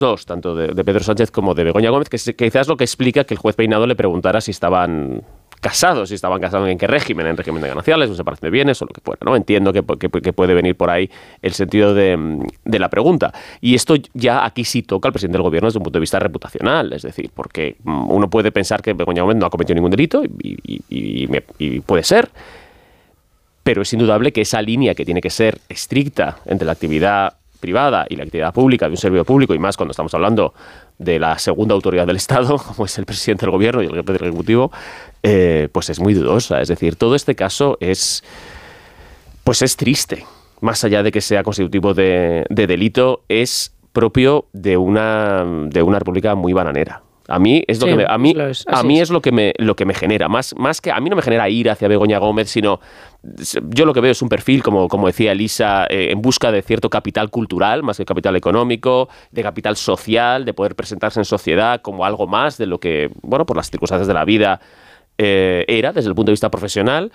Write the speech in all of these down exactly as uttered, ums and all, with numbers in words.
dos, tanto de, de Pedro Sánchez como de Begoña Gómez, que, es, que quizás lo que explica que el juez Peinado le preguntara si estaban casados, si estaban casados en qué régimen, en régimen de gananciales, en separación de bienes o lo que fuera, ¿no? Entiendo que, que, que puede venir por ahí el sentido de, de la pregunta. Y esto ya aquí sí toca al presidente del gobierno desde un punto de vista reputacional, es decir, porque uno puede pensar que Begoña Gómez no ha cometido ningún delito y, y, y, y, y puede ser, pero es indudable que esa línea que tiene que ser estricta entre la actividad privada y la actividad pública de un servidor público, y más cuando estamos hablando de la segunda autoridad del Estado, como es el presidente del gobierno y el jefe del Ejecutivo, eh, pues es muy dudosa. Es decir, todo este caso es, pues es triste. Más allá de que sea constitutivo de, de delito, es propio de una, de una república muy bananera. A mí es lo sí, que me, a mí, es, a mí es. es lo que me lo que me genera más más que a mí no me genera ira hacia Begoña Gómez, sino yo lo que veo es un perfil, como como decía Elisa, eh, en busca de cierto capital cultural más que capital económico, de capital social, de poder presentarse en sociedad como algo más de lo que, bueno, por las circunstancias de la vida eh, era desde el punto de vista profesional.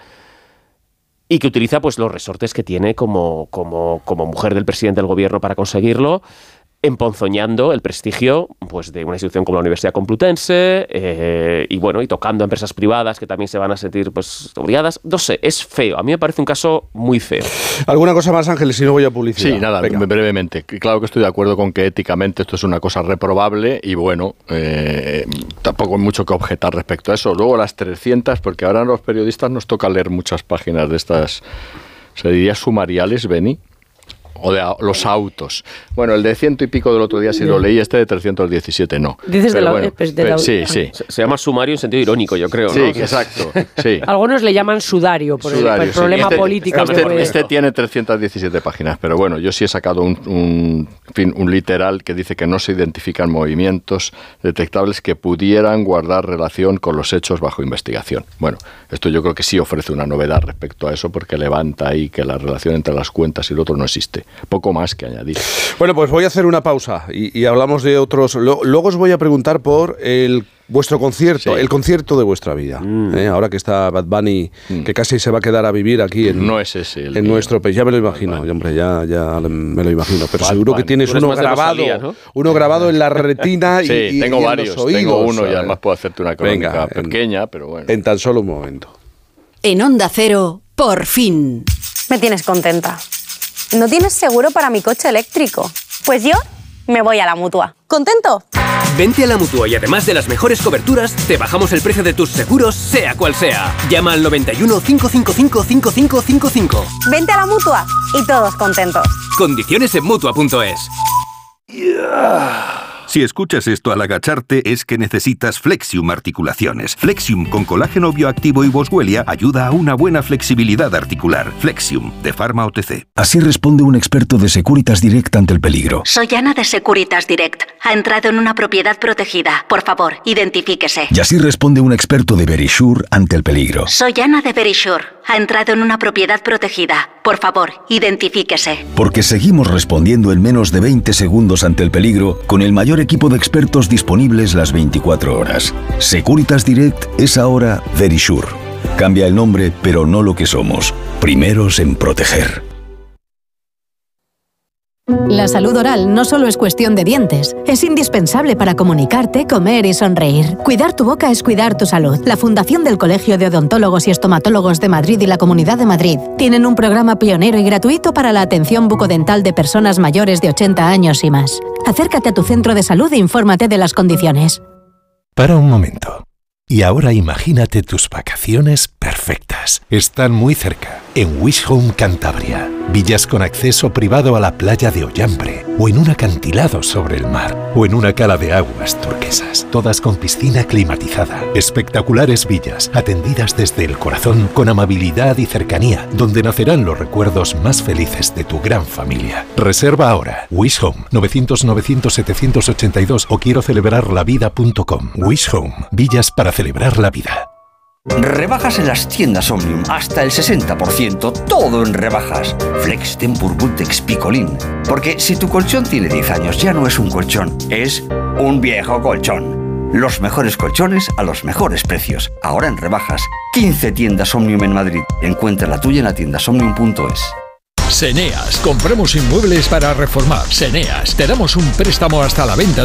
Y que utiliza pues los resortes que tiene como como como mujer del presidente del gobierno para conseguirlo, emponzoñando el prestigio pues de una institución como la Universidad Complutense eh, y bueno y tocando a empresas privadas que también se van a sentir pues odiadas. No sé, es feo. A mí me parece un caso muy feo. ¿Alguna cosa más, Ángeles? Si no voy a publicidad. Sí, nada, Venga. brevemente. Claro que estoy de acuerdo con que éticamente esto es una cosa reprobable y bueno, eh, tampoco hay mucho que objetar respecto a eso. Luego las trescientas, porque ahora a los periodistas nos toca leer muchas páginas de estas, se diría sumariales, Beni. O de los autos. Bueno, el de ciento y pico del otro día sí lo leí, este de trescientos diecisiete no. Dices de la, bueno, pues de la, sí, sí. Se, se llama sumario en sentido irónico, yo creo, ¿no? Sí, exacto. Sí. Algunos le llaman sudario por sudario, el, el problema sí. este, político. Este, este, este tiene trescientas diecisiete páginas, pero bueno, yo sí he sacado un, un, en fin, un literal que dice que no se identifican movimientos detectables que pudieran guardar relación con los hechos bajo investigación. Bueno, esto yo creo que sí ofrece una novedad respecto a eso, porque levanta ahí que la relación entre las cuentas y el otro no existe. Poco más que añadir. Bueno, pues voy a hacer una pausa y, y hablamos de otros. Lo, luego os voy a preguntar por el vuestro concierto, sí. el concierto de vuestra vida. Mm. ¿eh? Ahora que está Bad Bunny, mm. que casi se va a quedar a vivir aquí en, no es ese el en nuestro país. Ya me lo imagino, hombre, ya, ya me lo imagino. Pero Bad seguro Bunny. Que tienes uno grabado, Rosalía, ¿no? uno grabado en la retina y, sí, y, tengo y varios, en los oídos. Tengo uno y además puedo hacerte una crónica Venga, pequeña, en, pero bueno. En tan solo un momento. En Onda Cero, por fin. Me tienes contenta. ¿No tienes seguro para mi coche eléctrico? Pues yo me voy a la Mutua. ¿Contento? Vente a la Mutua y además de las mejores coberturas, te bajamos el precio de tus seguros, sea cual sea. Llama al noventa y uno, cinco cinco cinco, cinco cinco cinco cinco. Vente a la Mutua y todos contentos. Condiciones en Mutua punto es. Yeah. Si escuchas esto al agacharte es que necesitas Flexium Articulaciones. Flexium con colágeno bioactivo y boswellia ayuda a una buena flexibilidad articular. Flexium, de Pharma O T C. Así responde un experto de Securitas Direct ante el peligro. Soy Ana de Securitas Direct. Ha entrado en una propiedad protegida. Por favor, identifíquese. Y así responde un experto de Verisure ante el peligro. Soy Ana de Verisure. Ha entrado en una propiedad protegida. Por favor, identifíquese. Porque seguimos respondiendo en menos de veinte segundos ante el peligro con el mayor equipo de expertos disponibles las veinticuatro horas. Securitas Direct es ahora Verisure. Cambia el nombre, pero no lo que somos. Primeros en proteger. La salud oral no solo es cuestión de dientes, es indispensable para comunicarte, comer y sonreír. Cuidar tu boca es cuidar tu salud. La Fundación del Colegio de Odontólogos y Estomatólogos de Madrid y la Comunidad de Madrid tienen un programa pionero y gratuito para la atención bucodental de personas mayores de ochenta años y más. Acércate a tu centro de salud e infórmate de las condiciones. Para un momento. Y ahora imagínate tus vacaciones perfectas. Están muy cerca, en Wish Home Cantabria. Villas con acceso privado a la playa de Ollambre, o en un acantilado sobre el mar, o en una cala de aguas turquesas, todas con piscina climatizada. Espectaculares villas, atendidas desde el corazón con amabilidad y cercanía, donde nacerán los recuerdos más felices de tu gran familia. Reserva ahora. Wish Home, novecientos novecientos setecientos ochenta y dos o quiero celebrar la vida punto com. Wish Home, villas para celebrar la vida. Rebajas en las tiendas Omnium, hasta el sesenta por ciento, todo en rebajas. Flex, Tempur, Bultex, Picolín. Porque si tu colchón tiene diez años, ya no es un colchón, es un viejo colchón. Los mejores colchones a los mejores precios, ahora en rebajas. quince tiendas Omnium en Madrid. Encuentra la tuya en la tienda omnium punto es. Seneas, compramos inmuebles para reformar. Seneas, te damos un préstamo hasta la venta